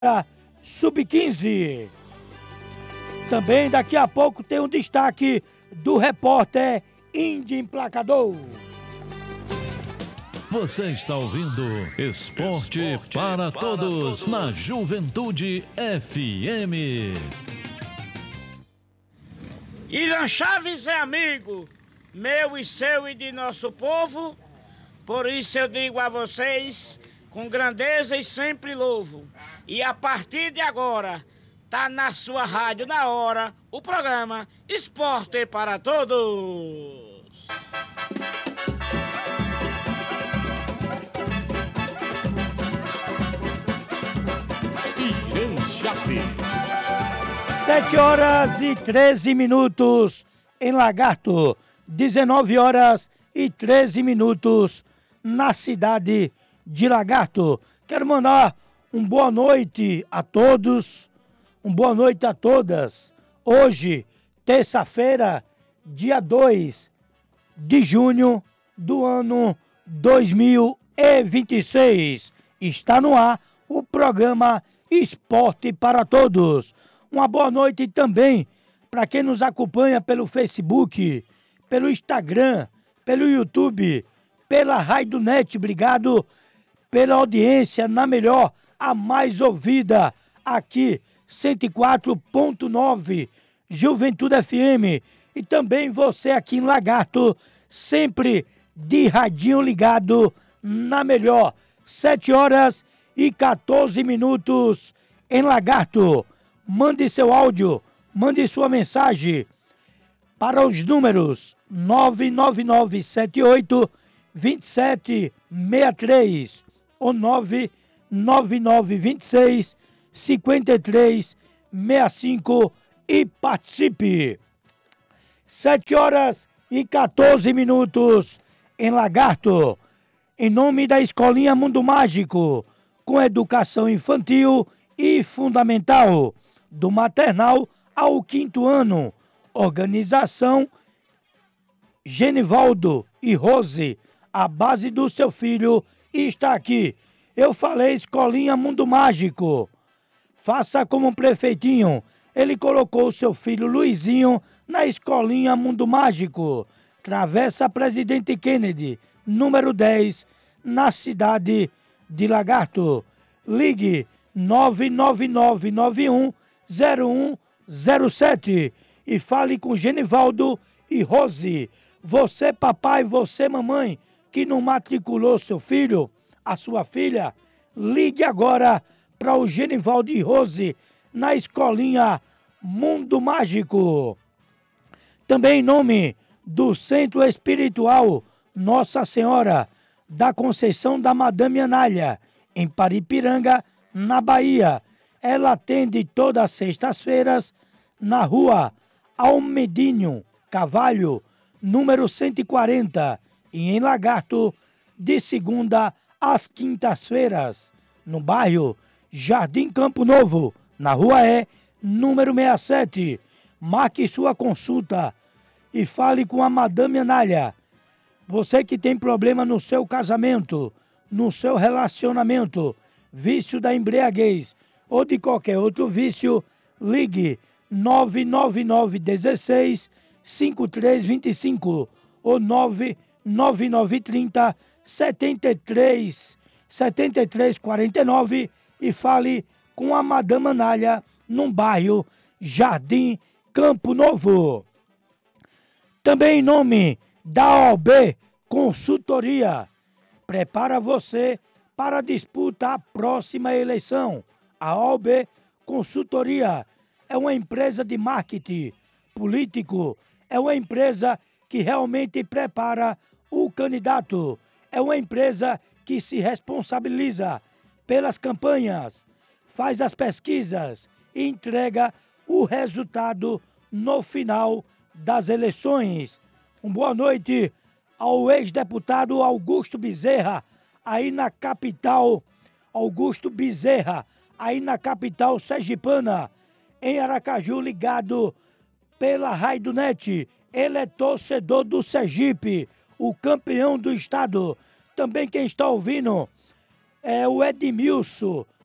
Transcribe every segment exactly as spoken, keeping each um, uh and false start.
sub quinze. Também daqui a pouco tem um destaque do repórter Índio Emplacador. Você está ouvindo Esporte, Esporte para, para todos, todos na Juventude F M. Irã Chaves é amigo, meu e seu e de nosso povo, por isso eu digo a vocês, com grandeza e sempre louvo. E a partir de agora, tá na sua rádio, na hora, o programa Esporte para Todos. Irã Chaves. Sete horas e treze minutos em Lagarto, dezenove horas e treze minutos na cidade de Lagarto. Quero mandar uma boa noite a todos, uma boa noite a todas. Hoje, terça-feira, dia dois de junho do ano dois mil e vinte e seis. Está no ar o programa Esporte para Todos. Uma boa noite também para quem nos acompanha pelo Facebook, pelo Instagram, pelo YouTube, pela Rádio Net. Obrigado pela audiência na melhor, a mais ouvida aqui, cento e quatro ponto nove, Juventude F M. E também você aqui em Lagarto, sempre de radinho ligado na melhor. sete horas e quatorze minutos em Lagarto. Mande seu áudio, mande sua mensagem para os números nove nove nove sete oito dois sete seis três ou nove nove nove dois seis cinco três seis cinco e participe. sete horas e quatorze minutos em Lagarto. Em nome da Escolinha Mundo Mágico, com educação infantil e fundamental, do maternal ao quinto ano. Organização Genivaldo e Rose, a base do seu filho está aqui. Eu falei Escolinha Mundo Mágico. Faça como um prefeitinho. Ele colocou o seu filho Luizinho na Escolinha Mundo Mágico. Travessa Presidente Kennedy, número dez, na cidade de Lagarto. Ligue nove nove nove nove um zero um zero sete e fale com Genivaldo e Rose. Você, papai, você, mamãe, que não matriculou seu filho, a sua filha, ligue agora para o Genivaldo e Rose na Escolinha Mundo Mágico. Também em nome do Centro Espiritual Nossa Senhora da Conceição da Madame Anália, em Paripiranga, na Bahia. Ela atende todas as sextas-feiras na rua Almedinho Cavalho, número cento e quarenta, e em Lagarto, de segunda às quintas-feiras, no bairro Jardim Campo Novo, na rua E, número sessenta e sete. Marque sua consulta e fale com a Madame Anália. Você que tem problema no seu casamento, no seu relacionamento, vício da embriaguez ou de qualquer outro vício, ligue nove nove nove um seis cinco três dois cinco ou nove nove nove três zero sete três sete três quatro nove e fale com a Madame Anália no bairro Jardim Campo Novo. Também em nome da O B Consultoria, prepara você para a disputa à próxima eleição. A O B Consultoria é uma empresa de marketing político, é uma empresa que realmente prepara o candidato, é uma empresa que se responsabiliza pelas campanhas, faz as pesquisas e entrega o resultado no final das eleições. Uma boa noite ao ex-deputado Augusto Bezerra, aí na capital, Augusto Bezerra, aí na capital sergipana, em Aracaju, ligado pela Rádio Net. Ele é torcedor do Sergipe, o campeão do estado. Também quem está ouvindo é o Edmilson,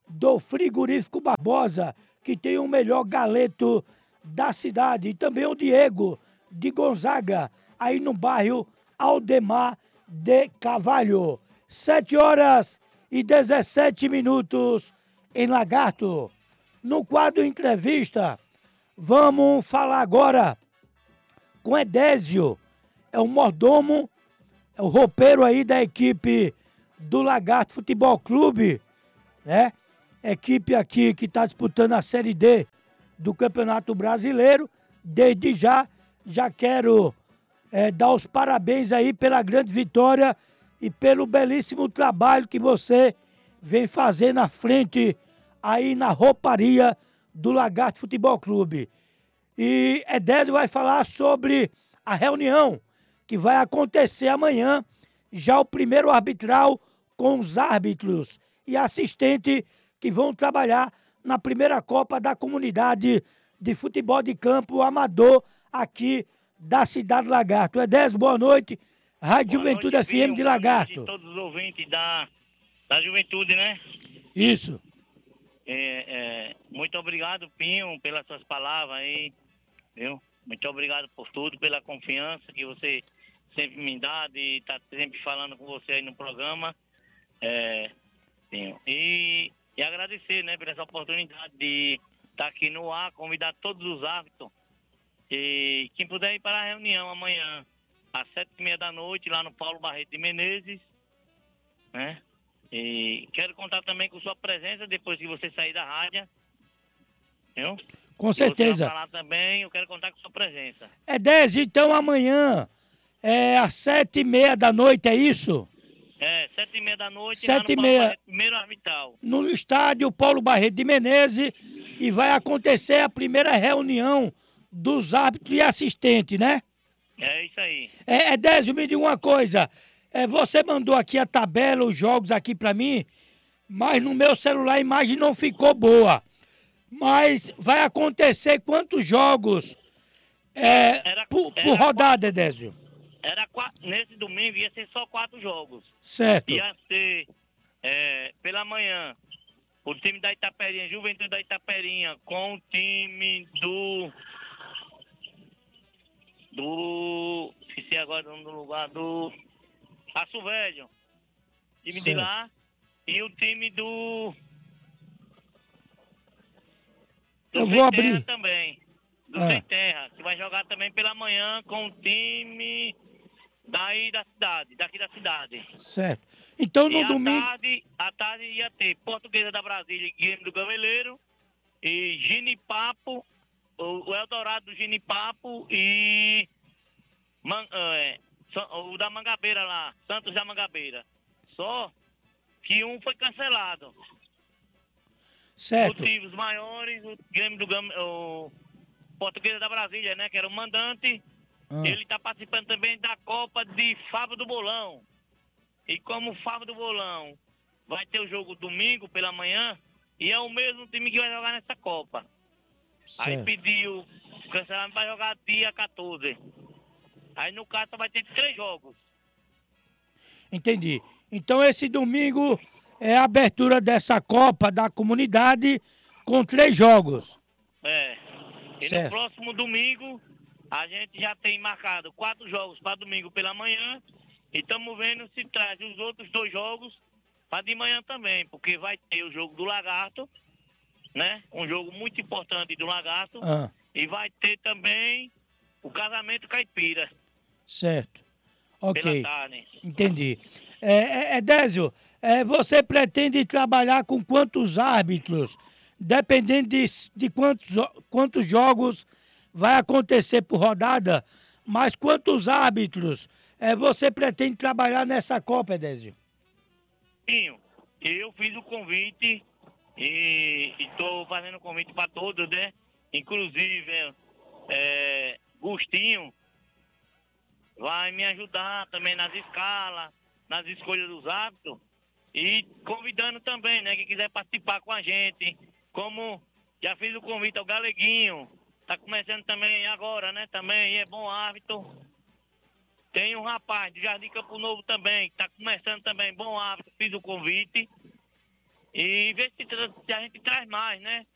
do Frigorífico Barbosa, que tem o melhor galeto da cidade. E também o Diego de Gonzaga, aí no bairro Aldemar de Carvalho. sete horas e dezessete minutos em Lagarto. No quadro Entrevista, vamos falar agora com Edésio. É o mordomo, é o roupeiro aí da equipe do Lagarto Futebol Clube, né? Equipe aqui que está disputando a Série D do Campeonato Brasileiro. Desde já, já quero é, dar os parabéns aí pela grande vitória e pelo belíssimo trabalho que você vem fazer na frente aí na rouparia do Lagarto Futebol Clube. E Edésio vai falar sobre a reunião que vai acontecer amanhã, já o primeiro arbitral com os árbitros e assistente que vão trabalhar na primeira Copa da Comunidade de Futebol de Campo Amador aqui da Cidade Lagarto. Edésio, boa noite. Rádio Boa Juventude noite, F M de Pinho. Lagarto. Boa noite a todos os ouvintes da, da Juventude, né? Isso. É, é, muito obrigado, Pinho, pelas suas palavras aí, viu? Muito obrigado por tudo, pela confiança que você sempre me dá e tá sempre falando com você aí no programa. É, Pinho. E, e agradecer, né, por essa oportunidade de estar aqui no ar, convidar todos os árbitros e quem puder ir para a reunião amanhã, às sete e meia da noite, lá no Paulo Barreto de Menezes, né? E quero contar também com sua presença depois que você sair da rádio, viu? Com Se você certeza. vai falar também, eu quero contar com sua presença. Edésio, então amanhã, é às sete e meia da noite, é isso? É, sete e meia da noite, Sete e lá no Paulo meia. Barreto, primeiro arbitral. No estádio Paulo Barreto de Menezes, e vai acontecer a primeira reunião dos árbitros e assistentes, né? É isso aí. É, Edésio, me diga uma coisa. É, você mandou aqui a tabela, os jogos aqui pra mim, mas no meu celular a imagem não ficou boa. Mas vai acontecer quantos jogos é, Era- por, por era rodada, Edésio? Era quatro, nesse domingo ia ser só quatro jogos. Certo. Ia ser é, pela manhã o time da Itaperinha, Juventude da Itaperinha, com o time do. Do. Esqueci agora o nome do lugar, do. Aço Velho. Time de Certo. lá. E o time do. Do Eu Sem vou Terra abrir. também. Do Ah. Sem Terra, que vai jogar também pela manhã com o time daí da cidade, daqui da cidade. Certo. Então E no à domingo. tarde, à tarde ia ter Portuguesa da Brasília, Guilherme do Gameleiro, e Ginipapo, o, o Eldorado do Ginipapo e Man- é, Sa- o da Mangabeira lá, Santos da Mangabeira. Só que um foi cancelado. Certo. Motivos maiores, o Grêmio do Gam, o Portuguesa da Brasília, né, que era o mandante, Ah. ele está participando também da Copa de Fábio do Bolão. E como o Fábio do Bolão vai ter o jogo domingo pela manhã, e é o mesmo time que vai jogar nessa Copa. Aí Certo. pediu o cancelamento para jogar dia quatorze. Aí no caso só vai ter três jogos. Entendi. Então esse domingo é a abertura dessa Copa da Comunidade com três jogos. É. E Certo. no próximo domingo, a gente já tem marcado quatro jogos para domingo pela manhã. E estamos vendo se traz os outros dois jogos para de manhã também. Porque vai ter o jogo do Lagarto, né? Um jogo muito importante do Lagarto. Ah, E vai ter também o casamento caipira certo. pela Ok. tarde. Entendi. É, é, Edésio, é, você pretende trabalhar com quantos árbitros? Dependendo de, de quantos, quantos jogos vai acontecer por rodada, mas quantos árbitros é, você pretende trabalhar nessa Copa, Edésio? Pinho, eu fiz o convite e estou fazendo o convite para todos, né? Inclusive, é, Gustinho vai me ajudar também nas escalas, nas escolhas dos árbitros e convidando também, né? Quem quiser participar com a gente, como já fiz o convite ao Galeguinho, tá começando também agora, né? Também é bom árbitro. Tem um rapaz do Jardim Campo Novo também, que tá começando também, bom árbitro, fiz o convite. E ver se, tra- se a gente traz mais, né?